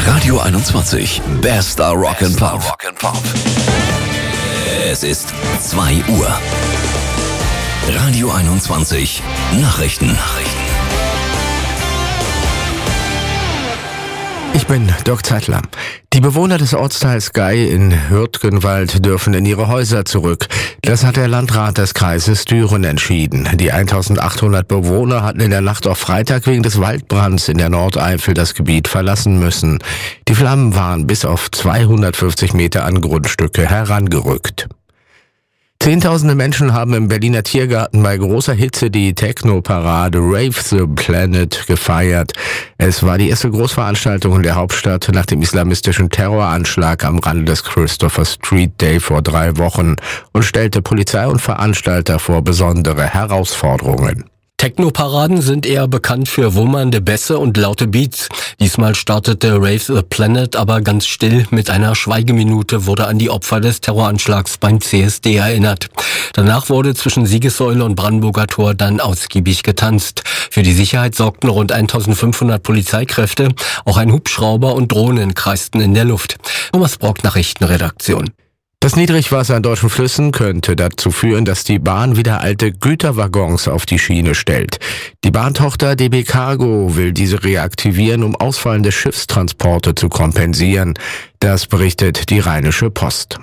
Radio 21, bester Rock and Pop. Es ist 2 Uhr. Radio 21, Nachrichten. Ich bin Dirk Zeitler. Die Bewohner des Ortsteils Gey in Hürtgenwald dürfen in ihre Häuser zurück. Das hat der Landrat des Kreises Düren entschieden. Die 1800 Bewohner hatten in der Nacht auf Freitag wegen des Waldbrands in der Nordeifel das Gebiet verlassen müssen. Die Flammen waren bis auf 250 Meter an Grundstücke herangerückt. Zehntausende Menschen haben im Berliner Tiergarten bei großer Hitze die Techno-Parade Rave the Planet gefeiert. Es war die erste Großveranstaltung in der Hauptstadt nach dem islamistischen Terroranschlag am Rande des Christopher Street Day vor 3 Wochen und stellte Polizei und Veranstalter vor besondere Herausforderungen. Techno-Paraden sind eher bekannt für wummernde Bässe und laute Beats. Diesmal startete Rave the Planet aber ganz still. Mit einer Schweigeminute wurde an die Opfer des Terroranschlags beim CSD erinnert. Danach wurde zwischen Siegessäule und Brandenburger Tor dann ausgiebig getanzt. Für die Sicherheit sorgten rund 1500 Polizeikräfte. Auch ein Hubschrauber und Drohnen kreisten in der Luft. Thomas Brock, Nachrichtenredaktion. Das Niedrigwasser in deutschen Flüssen könnte dazu führen, dass die Bahn wieder alte Güterwaggons auf die Schiene stellt. Die Bahntochter DB Cargo will diese reaktivieren, um ausfallende Schiffstransporte zu kompensieren. Das berichtet die Rheinische Post.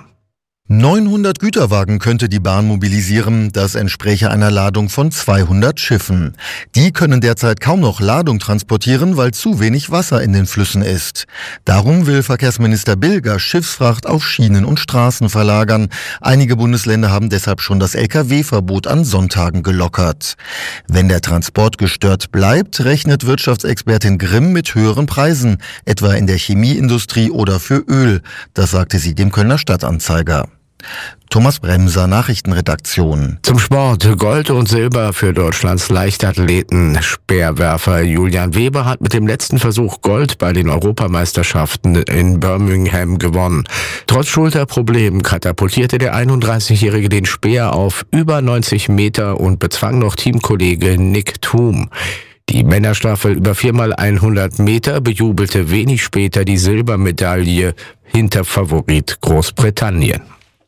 900 Güterwagen könnte die Bahn mobilisieren. Das entspräche einer Ladung von 200 Schiffen. Die können derzeit kaum noch Ladung transportieren, weil zu wenig Wasser in den Flüssen ist. Darum will Verkehrsminister Bilger Schiffsfracht auf Schienen und Straßen verlagern. Einige Bundesländer haben deshalb schon das Lkw-Verbot an Sonntagen gelockert. Wenn der Transport gestört bleibt, rechnet Wirtschaftsexpertin Grimm mit höheren Preisen, etwa in der Chemieindustrie oder für Öl. Das sagte sie dem Kölner Stadtanzeiger. Thomas Bremser, Nachrichtenredaktion. Zum Sport. Gold und Silber für Deutschlands Leichtathleten. Speerwerfer Julian Weber hat mit dem letzten Versuch Gold bei den Europameisterschaften in Birmingham gewonnen. Trotz Schulterproblemen katapultierte der 31-Jährige den Speer auf über 90 Meter und bezwang noch Teamkollege Nick Thum. Die Männerstaffel über 4x100 Meter bejubelte wenig später die Silbermedaille hinter Favorit Großbritannien.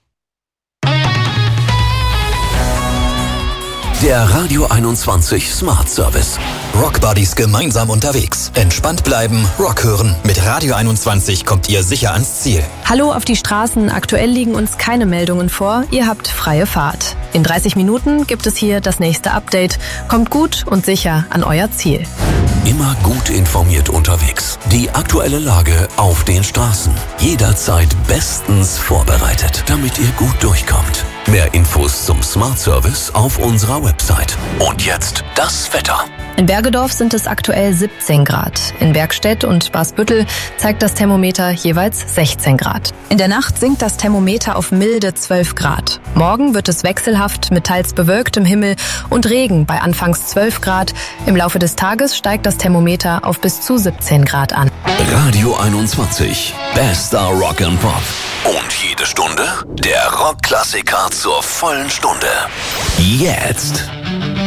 Der Radio 21 Smart Service. Rock Buddies gemeinsam unterwegs. Entspannt bleiben, Rock hören. Mit Radio 21 kommt ihr sicher ans Ziel. Hallo auf die Straßen. Aktuell liegen uns keine Meldungen vor. Ihr habt freie Fahrt. In 30 Minuten gibt es hier das nächste Update. Kommt gut und sicher an euer Ziel. Immer gut informiert unterwegs. Die aktuelle Lage auf den Straßen. Jederzeit bestens vorbereitet, damit ihr gut durchkommt. Mehr Infos zum Smart Service auf unserer Website. Und jetzt das Wetter. In Bergedorf sind es aktuell 17 Grad. In Bergstedt und Basbüttel zeigt das Thermometer jeweils 16 Grad. In der Nacht sinkt das Thermometer auf milde 12 Grad. Morgen wird es wechselhaft mit teils bewölktem Himmel und Regen bei anfangs 12 Grad. Im Laufe des Tages steigt das Thermometer auf bis zu 17 Grad an. Radio 21, bester Rock and Pop. Und jede Stunde der Rockklassiker zur vollen Stunde. Jetzt.